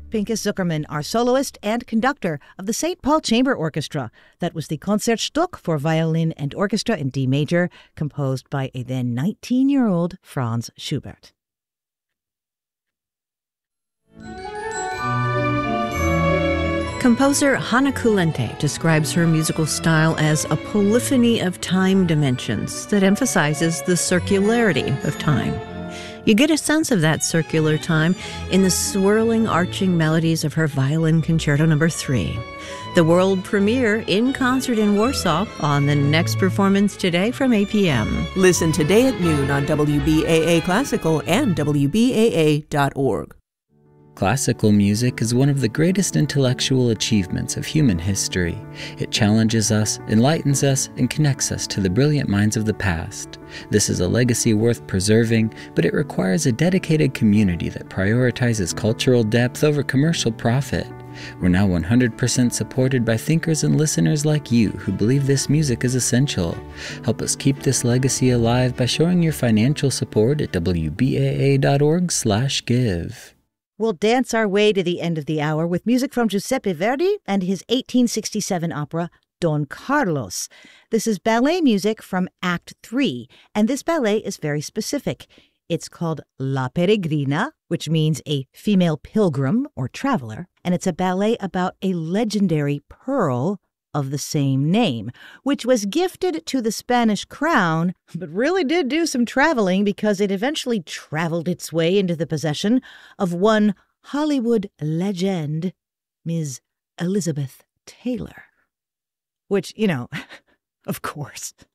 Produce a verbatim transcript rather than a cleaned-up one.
Pinchas Zuckerman, our soloist and conductor of the Saint Paul Chamber Orchestra. That was the Concertstück for violin and orchestra in D major, composed by a then nineteen-year-old Franz Schubert. Composer Hanna Kulente describes her musical style as a polyphony of time dimensions that emphasizes the circularity of time. You get a sense of that circular time in the swirling, arching melodies of her Violin Concerto Number three. The world premiere in concert in Warsaw on the next performance today from eight p.m. Listen today at noon on W B A A Classical and W B A A dot org. Classical music is one of the greatest intellectual achievements of human history. It challenges us, enlightens us, and connects us to the brilliant minds of the past. This is a legacy worth preserving, but it requires a dedicated community that prioritizes cultural depth over commercial profit. We're now one hundred percent supported by thinkers and listeners like you who believe this music is essential. Help us keep this legacy alive by showing your financial support at W B A A dot org slash give. We'll dance our way to the end of the hour with music from Giuseppe Verdi and his eighteen sixty-seven opera, Don Carlos. This is ballet music from Act three, and this ballet is very specific. It's called La Peregrina, which means a female pilgrim or traveler, and it's a ballet about a legendary pearl of the same name, which was gifted to the Spanish crown, but really did do some traveling because it eventually traveled its way into the possession of one Hollywood legend, Miz Elizabeth Taylor. Which, you know, of course,